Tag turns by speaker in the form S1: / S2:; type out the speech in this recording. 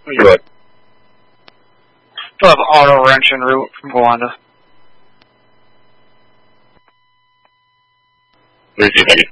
S1: Good.
S2: Still have auto wrench en route from Gowanda.
S1: 3-2, buddy.